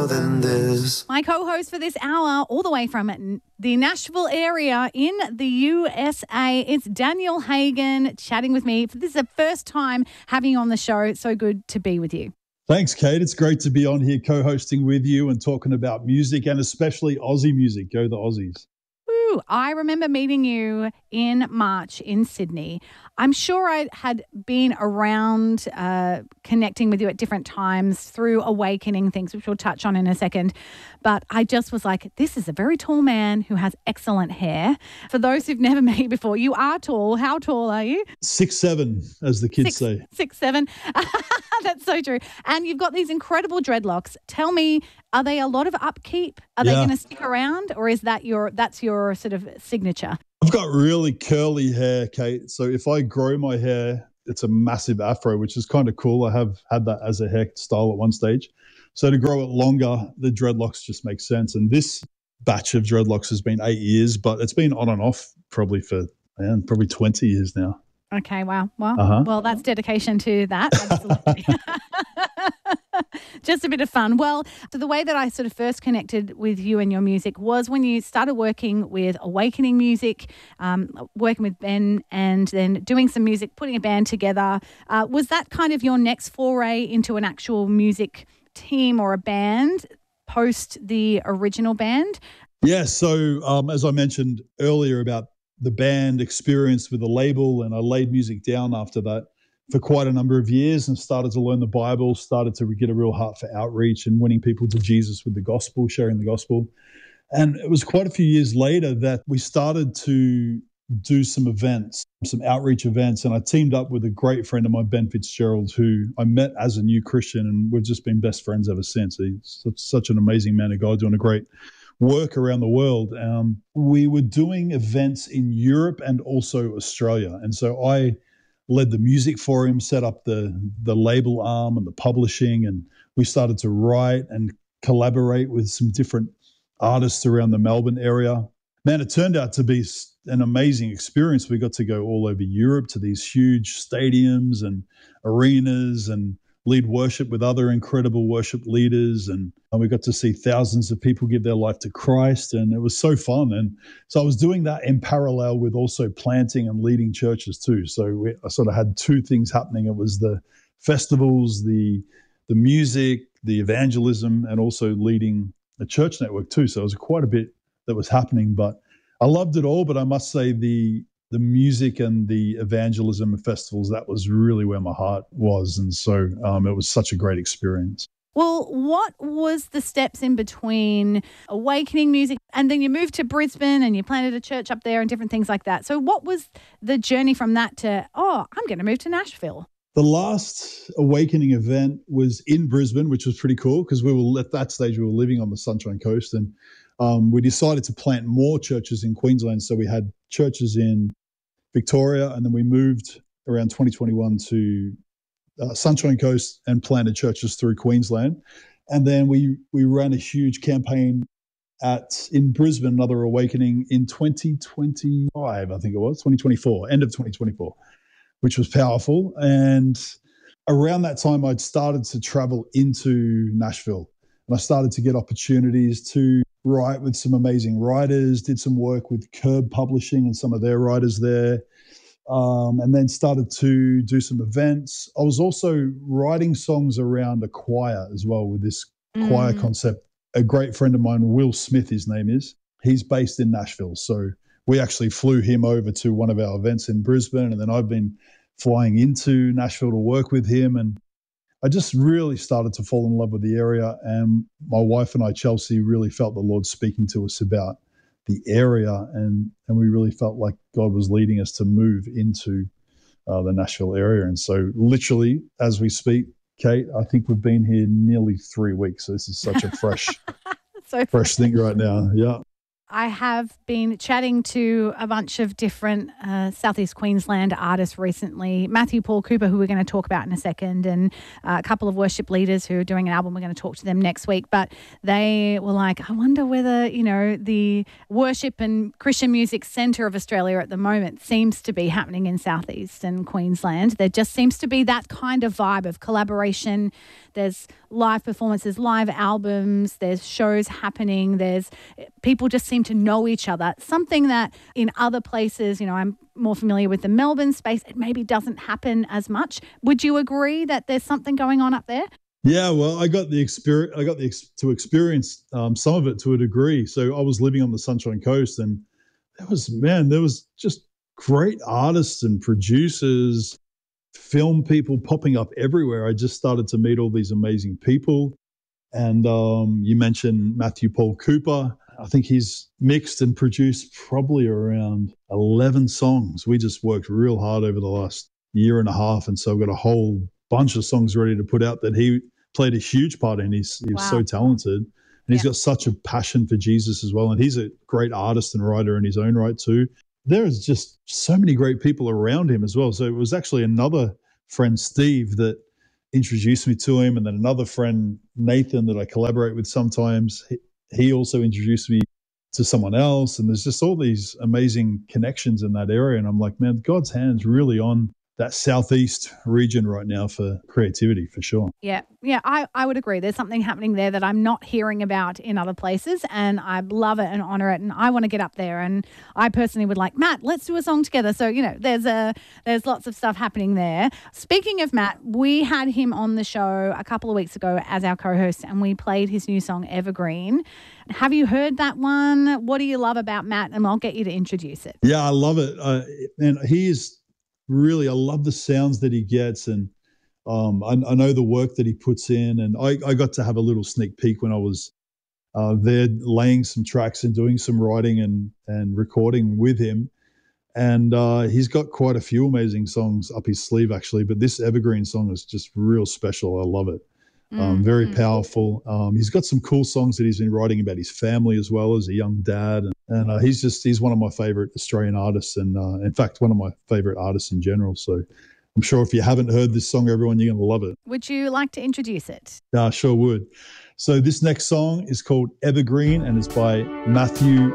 than this. My co-host for this hour, all the way from the Nashville area in the USA, it's Daniel Hagen chatting with me. This is the first time having you on the show. It's so good to be with you. Thanks, Kate. It's great to be on here co-hosting with you and talking about music and especially Aussie music. Go the Aussies. Woo, I remember meeting you in March in Sydney. I'm sure I had been around connecting with you at different times through awakening things, which we'll touch on in a second. But I just was like, this is a very tall man who has excellent hair. For those who've never met you before, you are tall. How tall are you? 6'7", as the kids say. 6'7". That's so true. And you've got these incredible dreadlocks. Tell me, are they a lot of upkeep? Are they going to stick around, or is that's your sort of signature? I've got really curly hair, Kate. So if I grow my hair, it's a massive afro, which is kind of cool. I have had that as a hairstyle at one stage. So to grow it longer, the dreadlocks just make sense. And this batch of dreadlocks has been 8 years, but it's been on and off probably for 20 years now. Okay, wow. Well, that's dedication to that. Absolutely. Just a bit of fun. Well, so the way that I sort of first connected with you and your music was when you started working with Awakening Music, working with Ben, and then doing some music, putting a band together. Was that kind of your next foray into an actual music team or a band post the original band? Yeah, so as I mentioned earlier about the band experience with the label, and I laid music down after that for quite a number of years and started to learn the Bible, started to get a real heart for outreach and winning people to Jesus with the gospel, sharing the gospel. And it was quite a few years later that we started to do some events, some outreach events, and I teamed up with a great friend of mine, Ben Fitzgerald, who I met as a new Christian, and we've just been best friends ever since. He's such an amazing man of God doing a great work around the world. We were doing events in Europe and also Australia. And so I led the music for him, set up the label arm and the publishing, and we started to write and collaborate with some different artists around the Melbourne area. Man, it turned out to be an amazing experience. We got to go all over Europe to these huge stadiums and arenas and lead worship with other incredible worship leaders. And we got to see thousands of people give their life to Christ. And it was so fun. And so I was doing that in parallel with also planting and leading churches too. So I sort of had two things happening. It was the festivals, the music, the evangelism, and also leading a church network too. So it was quite a bit that was happening, but I loved it all. But I must say the music and the evangelism and festivals, that was really where my heart was. And so it was such a great experience. Well, what was the steps in between Awakening Music and then you moved to Brisbane and you planted a church up there and different things like that? So what was the journey from that to, I'm going to move to Nashville? The last Awakening event was in Brisbane, which was pretty cool because at that stage we were living on the Sunshine Coast, and we decided to plant more churches in Queensland. So we had churches in Victoria, and then we moved around 2021 to Sunshine Coast and planted churches through Queensland. And then we ran a huge campaign in Brisbane, another Awakening in 2025, I think it was, 2024, end of 2024, which was powerful. And around that time, I'd started to travel into Nashville, and I started to get opportunities to write with some amazing writers, did some work with Curb Publishing and some of their writers there, and then started to do some events. I was also writing songs around a choir as well with this choir concept. A great friend of mine, Will Smith, his name is, he's based in Nashville. So we actually flew him over to one of our events in Brisbane, and then I've been flying into Nashville to work with him. And I just really started to fall in love with the area, and my wife and I, Chelsea, really felt the Lord speaking to us about the area, and we really felt like God was leading us to move into the Nashville area. And so literally, as we speak, Kate, I think we've been here nearly 3 weeks. So this is such a fresh thing right now. Yeah. I have been chatting to a bunch of different Southeast Queensland artists recently. Matthew Paul Cooper, who we're going to talk about in a second, and a couple of worship leaders who are doing an album. We're going to talk to them next week. But they were like, I wonder whether, the worship and Christian music centre of Australia at the moment seems to be happening in Southeastern Queensland. There just seems to be that kind of vibe of collaboration. There's live performances, live albums, there's shows happening, there's people just seem to know each other. Something that in other places, I'm more familiar with the Melbourne space, it maybe doesn't happen as much. Would you agree that there's something going on up there? Yeah, well, I got to experience some of it to a degree. So I was living on the Sunshine Coast, and there was just great artists and producers, film people popping up everywhere. I just started to meet all these amazing people. And you mentioned Matthew Paul Cooper. I think he's mixed and produced probably around 11 songs. We just worked real hard over the last year and a half. And so I've got a whole bunch of songs ready to put out that he played a huge part in. He was so talented. And he's got such a passion for Jesus as well. And he's a great artist and writer in his own right too. There is just so many great people around him as well. So it was actually another friend, Steve, that introduced me to him. And then another friend, Nathan, that I collaborate with sometimes. He also introduced me to someone else. And there's just all these amazing connections in that area. And I'm like, man, God's hand's really on that Southeast region right now for creativity, for sure. Yeah, I would agree. There's something happening there that I'm not hearing about in other places, and I love it and honor it, and I want to get up there. And I personally would like, Matt, let's do a song together. So, there's lots of stuff happening there. Speaking of Matt, we had him on the show a couple of weeks ago as our co-host, and we played his new song, Evergreen. Have you heard that one? What do you love about Matt? And I'll get you to introduce it. Yeah, I love it. And he is really, I love the sounds that he gets, and I know the work that he puts in, and I got to have a little sneak peek when I was there laying some tracks and doing some writing and recording with him, and he's got quite a few amazing songs up his sleeve actually, but this Evergreen song is just real special. I love it. Very powerful. He's got some cool songs that he's been writing about his family as well as a young dad. And he's one of my favorite Australian artists, and in fact, one of my favorite artists in general. So I'm sure if you haven't heard this song, everyone, you're going to love it. Would you like to introduce it? Yeah, I sure would. So this next song is called Evergreen, and it's by Matthew